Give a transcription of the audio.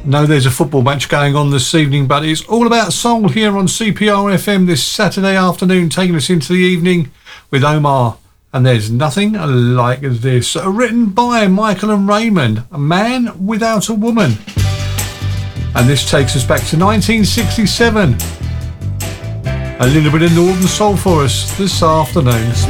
No, there's a football match going on this evening, but it's all about soul here on CPR FM this Saturday afternoon, taking us into the evening with Omar. And there's nothing like this. Written by Michael and Raymond, A Man Without a Woman. And this takes us back to 1967. A little bit of Northern Soul for us this afternoon.